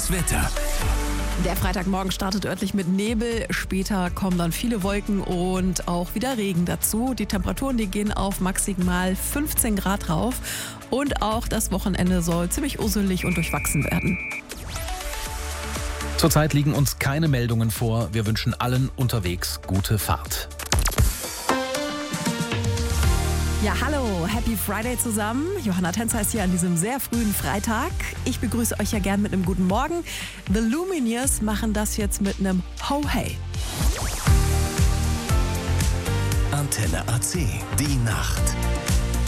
Das Wetter. Der Freitagmorgen startet örtlich mit Nebel, später kommen dann viele Wolken und auch wieder Regen dazu. Die Temperaturen, die gehen auf maximal 15 Grad rauf und auch das Wochenende soll ziemlich usselig und durchwachsen werden. Zurzeit liegen uns keine Meldungen vor. Wir wünschen allen unterwegs gute Fahrt. Ja, hallo, Happy Friday zusammen. Johanna Tänzer ist hier an diesem sehr frühen Freitag. Ich begrüße euch ja gern mit einem guten Morgen. The Lumineers machen das jetzt mit einem Ho Hey. Antenne AC, die Nacht.